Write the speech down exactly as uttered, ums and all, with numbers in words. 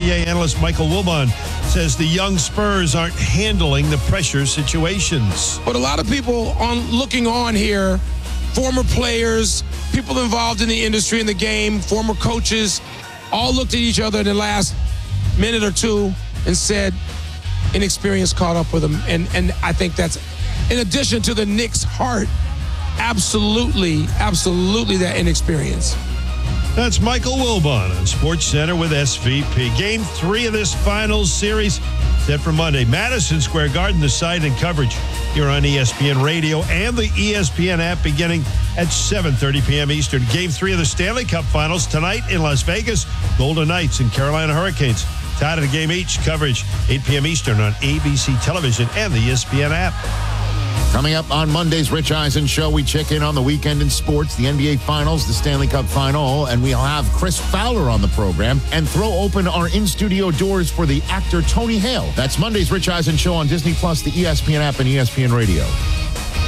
B A analyst Michael Wilbon says the young Spurs aren't handling the pressure situations. But a lot of people on looking on here, former players, people involved in the industry, in the game, former coaches, all looked at each other in the last minute or two and said, inexperience caught up with them. And, and I think that's, in addition to the Knicks' heart, absolutely, absolutely that inexperience. That's Michael Wilbon on SportsCenter with S V P. Game three of this finals series set for Monday. Madison Square Garden, the site and coverage here on E S P N Radio and the E S P N app beginning at seven thirty p.m. Eastern. Game three of the Stanley Cup Finals tonight in Las Vegas. Golden Knights and Carolina Hurricanes tied at a game each. Coverage eight p.m. Eastern on A B C Television and the E S P N app. Coming up on Monday's Rich Eisen Show, we check in on the weekend in sports, the N B A Finals, the Stanley Cup Final, and we'll have Chris Fowler on the program and throw open our in-studio doors for the actor Tony Hale. That's Monday's Rich Eisen Show on Disney Plus, the E S P N app, and E S P N Radio.